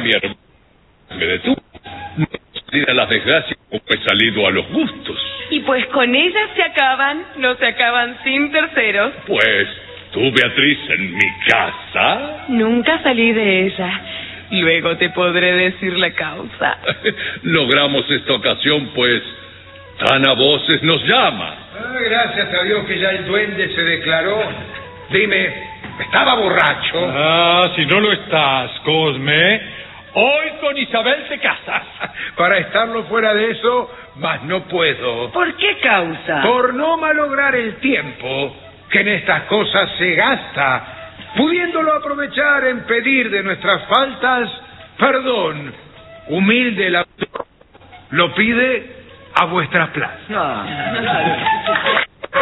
mi hermano, me detuvo. No salir a las desgracias como he salido a los gustos. Y pues con ellas no se acaban sin terceros. Pues tú, Beatriz, en mi casa. Nunca salí de ella. Luego te podré decir la causa. Logramos esta ocasión, pues tan a voces nos llama. Gracias a Dios que ya el duende se declaró. Dime, ¿estaba borracho? Si no lo estás, Cosme, hoy con Isabel te casas. Para estarlo fuera de eso, mas no puedo. ¿Por qué causa? Por no malograr el tiempo que en estas cosas se gasta, pudiéndolo aprovechar en pedir de nuestras faltas perdón. Humilde el autor lo pide a vuestras plazas.